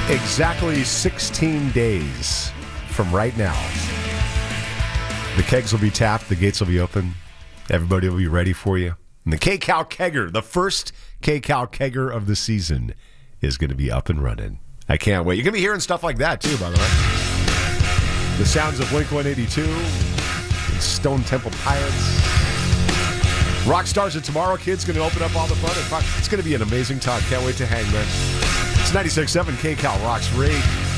Exactly 16 days from right now, the kegs will be tapped, the gates will be open, everybody will be ready for you. And the K-Cal Kegger, the first K-Cal Kegger of the season, is going to be up and running. I can't wait. You're going to be hearing stuff like that, too, by the way. The sounds of Blink-182, and Stone Temple Pilots. Rock Stars of Tomorrow Kids going to open up all the fun. It's going to be an amazing time. Can't wait to hang, man. It's 96.7 K-Cal Rocks Rage.